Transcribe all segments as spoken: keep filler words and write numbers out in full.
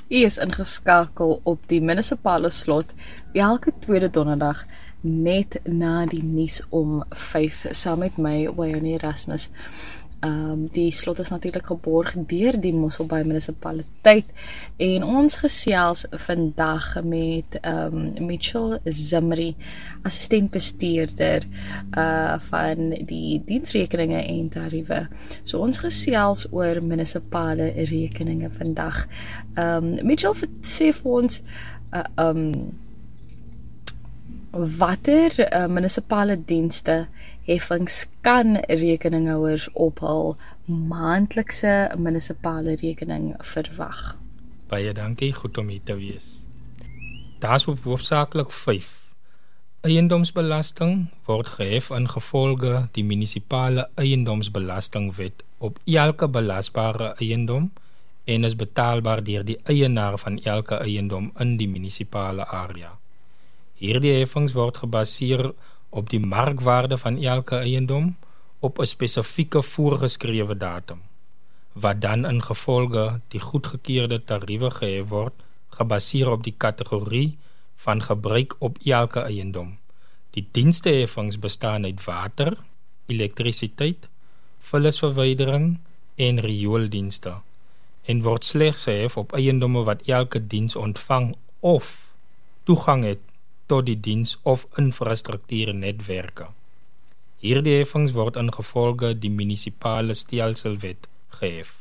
U is ingeskakel op die munisipale slot elke tweede donderdag net na die nuus om vyf saam met my Wayne Erasmus. Um, die slot is natuurlik geborg deur die Mosselbaai munisipaliteit en ons gesels vandag met um, Mitchell Zimri, assistent-bestuurder uh, van die diensrekeninge en tariewe. So ons gesels oor munisipale rekeninge vandag. Um, Mitchell sê vir ons uh, um, watter uh, munisipale dienste heffings kan rekeninghouers op hul maandelikse munisipale rekening verwag? Baie dankie, goed om hier te wees. Daar's hoofsaaklik vyf. Eiendomsbelasting word gehef ingevolge die munisipale eiendomsbelastingwet op elke belasbare eiendom en is betaalbaar deur die eienaar van elke eiendom in die munisipale area. Hierdie heffings word gebaseer op die markwaarde van elke eiendom op 'n spesifieke voorgeskrewe datum, wat dan in gevolge die goedgekeurde tariewe gehef word, gebaseer op die kategorie van gebruik op elke eiendom. Die diensteheffings bestaan uit water, elektrisiteit, vullisverwydering en riooldienste en word slegs gehef op eiendomme wat elke diens ontvang of toegang het tot die diens of infrastruktuurnetwerke. Hierdie heffings word ingevolge die munisipale stelselwet gehef.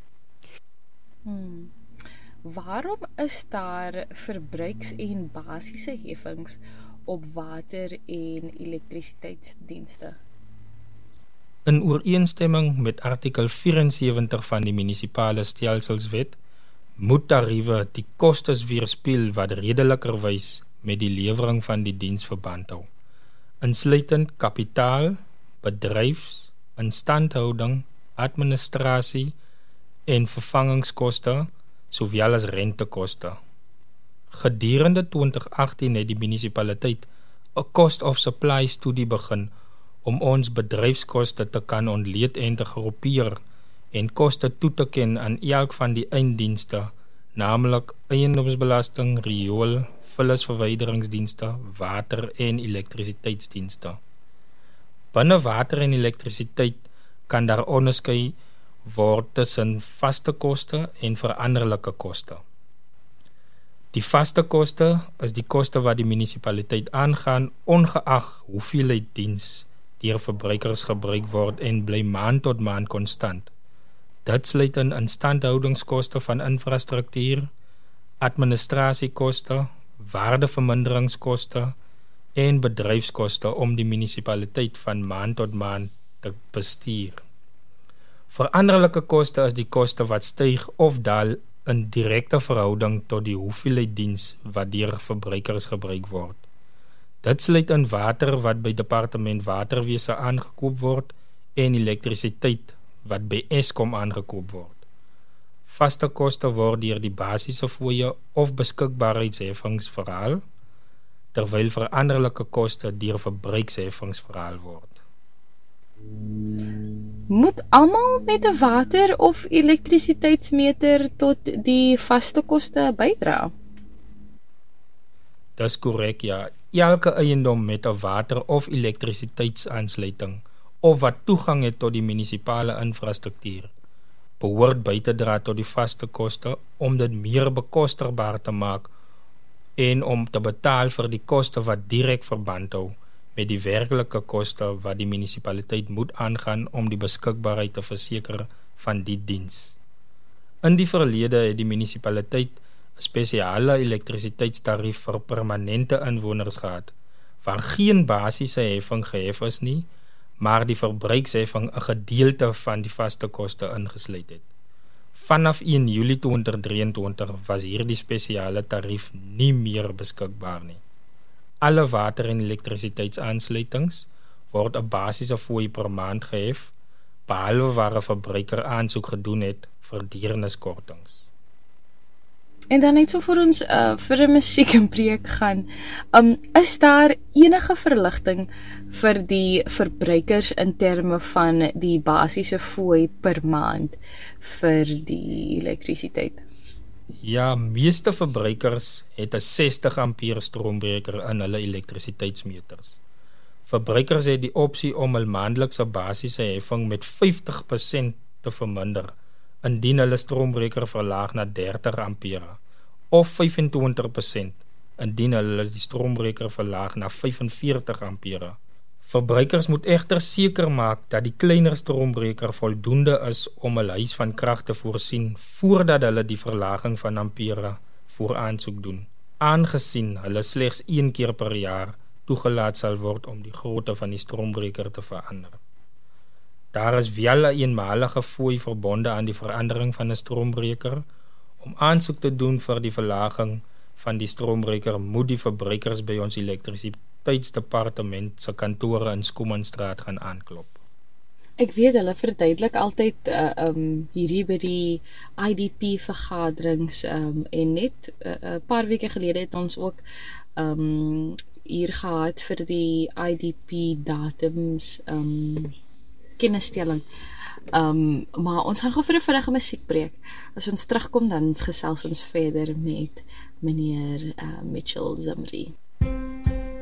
Hmm. Waarom is daar verbruiks- en basiese heffings op water- en elektrisiteitsdienste? In ooreenstemming met artikel vierensewentig van die munisipale stelselswet moet tariewe die kostes weerspieël wat redelikerwys met die lewering van die diens verband hou, insluitend kapitaal, bedryfs, instandhouding, administrasie en vervangingskoste, sowel as rentekoste. Gedurende twintig agtien het die munisipaliteit 'n cost of supply studie begin om ons bedryfskoste te kan ontleed en te groepeer en koste toe te ken aan elk van die einddienste, naamlik eiendomsbelasting, riool, vullisverwyderingsdienste, water- en elektrisiteitsdienste. Binne water en elektrisiteit kan daar onderskei word tussen vaste koste en veranderlike koste. Die vaste koste is die koste wat die munisipaliteit aangaan ongeag hoeveelheid diens deur verbruikers gebruik word en bly maand tot maand konstant. Dit sluit in instandhoudingskoste van infrastruktuur, administrasiekoste, waardeverminderingskoste en bedryfskoste om die munisipaliteit van maand tot maand te bestuur. Veranderlike koste is die koste wat styg of daal in direkte verhouding tot die hoeveelheid diens wat deur verbruikers gebruik word. Dit sluit in water wat by departement waterwese aangekoop word en elektrisiteit wat by Eskom aangekoop word. Vaste koste word deur die basiese fooie of beskikbaarheidsheffings verhaal, terwyl veranderlike koste deur verbruiksheffings verhaal word. Moet almal met 'n water- of elektrisiteitsmeter tot die vaste koste bydra? Dis korrek, ja. Elke eiendom met 'n water- of elektrisiteitsaansluiting of wat toegang het tot die munisipale infrastruktuur behoort by te dra tot die vaste koste om dit meer bekostigbaar te maak en om te betaal vir die koste wat direk verband hou met die werklike koste wat die munisipaliteit moet aangaan om die beskikbaarheid te verseker van die diens. In die verlede het die munisipaliteit 'n spesiale elektrisiteitstarief vir permanente inwoners gehad, waar geen basiese heffing gehef is nie, maar die verbruiksheffing 'n gedeelte van die vaste koste ingesluit het. Vanaf een Julie twintig drieëntwintig was hierdie spesiale tarief nie meer beskikbaar nie. Alle water- en elektrisiteitsaansluitings word 'n basiese fooi per maand gehef, behalwe waar 'n verbruiker aansoek gedoen het vir deerniskortings. En dan net so vir ons uh, vir 'n musiekbreek gaan. Um, is daar enige verligting vir die verbruikers in terme van die basiese fooi per maand vir die elektrisiteit? Ja, meeste verbruikers het 'n sestig ampere stroombreker in hulle elektrisiteitsmeters. Verbruikers het die opsie om hul maandelikse basiese heffing met vyftig persent te verminder indien hulle stroombreker verlaag na dertig ampere of vyfentwintig persent indien hulle die stroombreker verlaag na vyfenveertig ampere. Verbruikers moet egter seker maak dat die kleiner stroombreker voldoende is om hul huis van krag te voorsien voordat hulle die verlaging van ampere voor aansoek doen, aangesien hulle slegs een keer per jaar toegelaat sal word om die grootte van die stroombreker te verander. Daar is wel 'n eenmalige fooi verbonde aan die verandering van 'n stroombreker. Om aansoek te doen vir die verlaging van die stroombreker moet die verbruikers by ons elektrisiteitsdepartement se kantore in Schoemanstraat gaan aanklop. Ek weet hulle verduidelik altyd uh, um, hierdie by die I D P vergaderings um, en net 'n uh, paar weke gelede het ons ook um, hier gehad vir die I D P datums um, kennisstelling. Um, maar ons gaan gou vir 'n vinnige musiekbreek. As ons terugkom dan gesels ons verder met meneer uh, Mitchell Zimri.